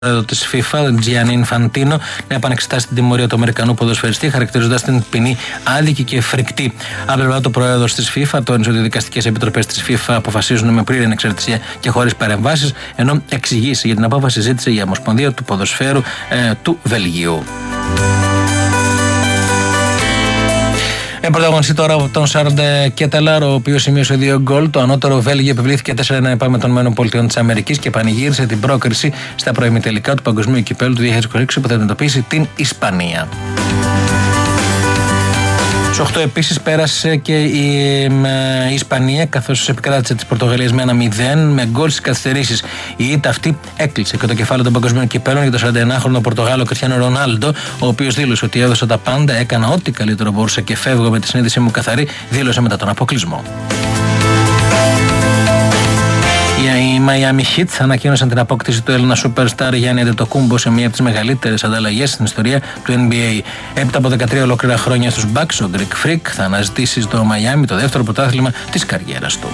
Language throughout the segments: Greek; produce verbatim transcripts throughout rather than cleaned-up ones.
της FIFA, Gianni Infantino, να επανεξετάσει την τιμωρία του Αμερικανού ποδοσφαιριστή, χαρακτηρίζοντας την ποινή άδικη και φρικτή. Από πλευρά του πρόεδρος της FIFA τόνισε ότι οι δικαστικές επιτροπές της FIFA αποφασίζουν με πλήρη ανεξαρτησία και χωρίς παρεμβάσεις, ενώ εξηγήσει για την απόφαση ζήτησε η Ομοσπονδία του Ποδοσφαίρου ε, του Βελγίου. Με πρωταγωνιστή τώρα από τον Σαρλ Κέτελαρ, ο οποίος σημείωσε δύο γκολ. Το ανώτερο Βέλγιο επιβλήθηκε τέσσερα ένα επί των ΗΠΑ και πανηγύρισε την πρόκριση στα προημιτελικά του Παγκοσμίου Κυπέλλου του δύο χιλιάδες είκοσι έξι που θα αντιμετωπίσει την Ισπανία. Στους οκτώ επίσης πέρασε και η, η Ισπανία, καθώς επικράτησε της Πορτογαλίας με ένα μηδέν με γκολ στις καθυστερήσεις. Η ήττα αυτή έκλεισε και το κεφάλαιο των Παγκοσμίων Κυπέλλων για το σαρανταενάχρονο Πορτογάλο Κριστιάνο Ρονάλντο, ο οποίος δήλωσε ότι έδωσε τα πάντα, έκανα ό,τι καλύτερο μπορούσε και φεύγω με τη συνείδησή μου καθαρή, δήλωσε μετά τον αποκλεισμό. Οι Miami Heat ανακοίνωσαν την απόκτηση του Έλληνα superstar Γιάννη Αντετοκούμπο σε μία από τις μεγαλύτερες ανταλλαγές στην ιστορία του N B A. Έπειτα από δεκατρία ολόκληρα χρόνια στους Bucks, ο Greek Freak θα αναζητήσει στο Miami το δεύτερο πρωτάθλημα της καριέρας του.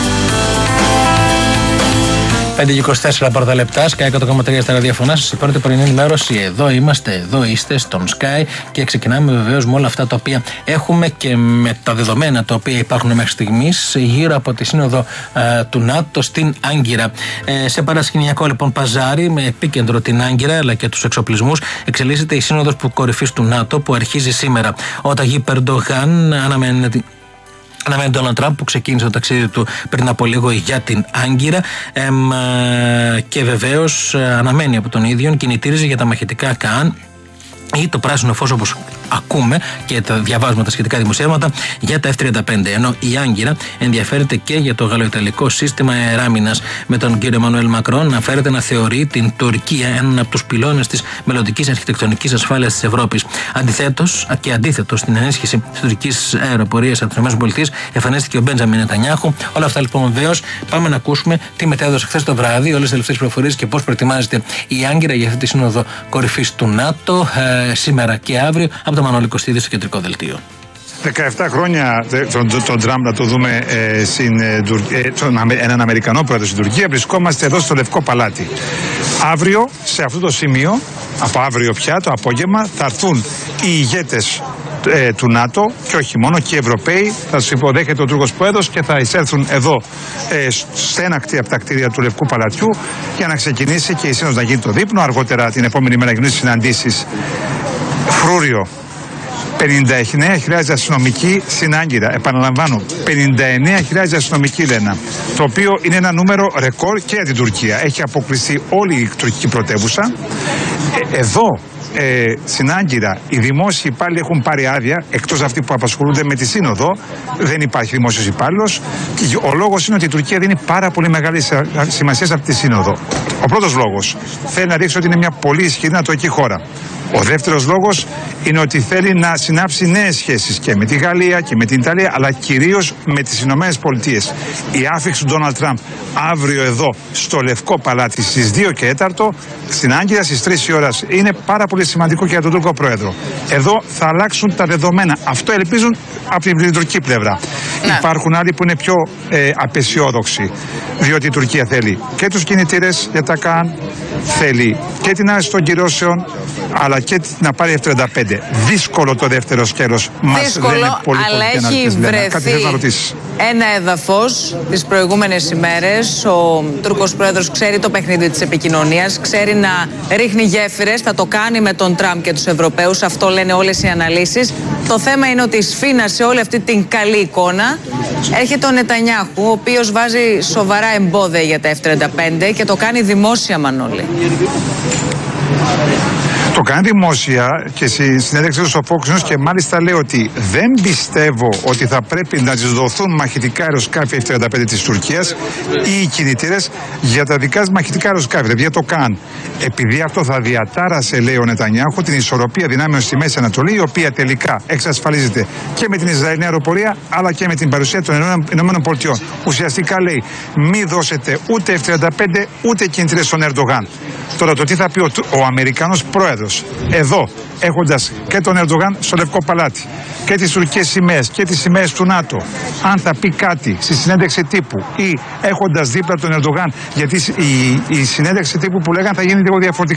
πέντε και είκοσι τέσσερα πρώτα λεπτά, Sky εκατό κόμμα τρία στα ραδιοφωνά σας, η πρώτη πρωινή ενημέρωση. Εδώ είμαστε, εδώ είστε στον Sky και ξεκινάμε βεβαίως με όλα αυτά τα οποία έχουμε και με τα δεδομένα τα οποία υπάρχουν μέχρι στιγμής γύρω από τη σύνοδο ε, του ΝΑΤΟ στην Άγκυρα. Ε, σε παρασκηνιακό λοιπόν παζάρι με επίκεντρο την Άγκυρα αλλά και τους εξοπλισμούς εξελίσσεται η σύνοδος κορυφής του ΝΑΤΟ που αρχίζει σήμερα. Ο Ταγίπ Ερντογάν αναμένεται. Αναμένει τον Ντόναλντ Τραμπ που ξεκίνησε το ταξίδι του πριν από λίγο για την Άγκυρα εμ, και βεβαίως αναμένει από τον ίδιο κινητήριζε για τα μαχητικά Καάν ή το πράσινο φως όπως ακούμε και τα διαβάζουμε τα σχετικά δημοσιεύματα για τα εφ τριάντα πέντε. Ενώ η Άγκυρα ενδιαφέρεται και για το γαλλοϊταλικό σύστημα αεράμινας, με τον κύριο Εμμανουέλ Μακρόν να φέρεται να θεωρεί την Τουρκία έναν από τους πυλώνες της μελλοντικής αρχιτεκτονικής ασφάλειας της Ευρώπης. Αντιθέτως και αντίθετο στην ενίσχυση της τουρκικής αεροπορίας από τις ΗΠΑ εμφανίστηκε ο Μπέντζαμιν Νετανιάχου. Όλα αυτά λοιπόν βεβαίως πάμε να ακούσουμε τι μετέδωσε χθες το βράδυ, όλες τις τελευταίες πληροφορίες και πώς προετοιμάζεται η Άγκυρα για αυτή τη σύνοδο κορυφής του ΝΑΤΟ ε, σήμερα και αύριο. Από το Μανώλη Κωστίδη στο κεντρικό δελτίο. δεκαεπτά χρόνια τον, τον Τραμπ να το δούμε ε, στην, ε, τον, έναν Αμερικανό πρόεδρο στην Τουρκία. Βρισκόμαστε εδώ στο Λευκό Παλάτι. Αύριο, σε αυτό το σημείο, από αύριο πια το απόγευμα, θα έρθουν οι ηγέτες ε, του ΝΑΤΟ και όχι μόνο και οι Ευρωπαίοι. Θα τους υποδέχεται ο Τούρκος πρόεδρος και θα εισέλθουν εδώ ε, στένακτη από τα κτίρια του Λευκού Παλατιού για να ξεκινήσει και η σύνοδος να γίνει το δείπνο. Αργότερα την επόμενη μέρα γίνουν συναντήσεις. Φρούριο. πενήντα εννέα χιλιάδες αστυνομικοί στην Άγκυρα. Επαναλαμβάνω, πενήντα εννέα χιλιάδες αστυνομικοί λένε. Το οποίο είναι ένα νούμερο ρεκόρ και για την Τουρκία. Έχει αποκλειστεί όλη η τουρκική πρωτεύουσα. Ε, εδώ, ε, στην Άγκυρα, οι δημόσιοι υπάλληλοι έχουν πάρει άδεια, εκτός αυτοί που απασχολούνται με τη σύνοδο. Δεν υπάρχει δημόσιος υπάλληλος. Και ο λόγος είναι ότι η Τουρκία δίνει πάρα πολύ μεγάλη σημασία σε αυτή τη σύνοδο. Ο πρώτος λόγος θέλει να δείξει ότι είναι μια πολύ ισχυρή νατοική χώρα. Ο δεύτερος λόγος είναι ότι θέλει να συνάψει νέες σχέσεις και με τη Γαλλία και με την Ιταλία, αλλά κυρίως με τις Ηνωμένες Πολιτείες. Η άφιξη του Ντόναλντ Τραμπ αύριο εδώ στο Λευκό Παλάτι στις δύο και τέταρτο, στην Άγκυρα στις τρεις η ώρα, είναι πάρα πολύ σημαντικό και για τον Τούρκο πρόεδρο. Εδώ θα αλλάξουν τα δεδομένα. Αυτό ελπίζουν από την τουρκική πλευρά. Ναι. Υπάρχουν άλλοι που είναι πιο ε, απεσιόδοξοι, διότι η Τουρκία θέλει και τους κινητήρες για τα ΚΑΝ, θέλει και την άρση των κυρώσεων, αλλά και να πάρει εφ τριάντα πέντε. Δύσκολο το δεύτερο σκέλος. Μας λένε πολύ αλλά έχει βρεθεί ένα έδαφος τις προηγούμενες ημέρες. Ο Τούρκος πρόεδρος ξέρει το παιχνίδι της επικοινωνίας, ξέρει να ρίχνει γέφυρες, θα το κάνει με τον Τραμπ και τους Ευρωπαίους, αυτό λένε όλες οι αναλύσεις. Το θέμα είναι ότι σφήνα σε όλη αυτή την καλή εικόνα έρχεται ο Νετανιάχου, ο οποίος βάζει σοβαρά εμπόδια για τα εφ τριάντα πέντε και το κάνει δημόσια, Μανώλη. Το κάνει δημόσια και στη συνέντευξή του στο Fox News και μάλιστα λέει ότι δεν πιστεύω ότι θα πρέπει να της δοθούν μαχητικά αεροσκάφη εφ τριάντα πέντε της Τουρκίας ή οι κινητήρες για τα δικά της μαχητικά αεροσκάφη, δηλαδή για το ΚΑΝ. Επειδή αυτό θα διατάρασε, λέει ο Νετανιάχου, την ισορροπία δυνάμεων στη Μέση Ανατολή, η οποία τελικά εξασφαλίζεται και με την Ισραηλινή αεροπορία αλλά και με την παρουσία των ΗΠΑ. Ουσιαστικά λέει, μη δώσετε ούτε εφ τριάντα πέντε ούτε κινητήρες στον Ερντογάν. Τώρα το τι θα πει ο, ο Αμερικανός πρόεδρος εδώ έχοντας και τον Ερντογάν στο Λευκό Παλάτι και τις τουρκικές σημαίες και τις σημαίες του ΝΑΤΟ, αν θα πει κάτι στη συνέντευξη τύπου ή έχοντας δίπλα τον Ερντογάν, γιατί η, η συνέντευξη τύπου που λέγανε θα γίνει λίγο διαφορετικά.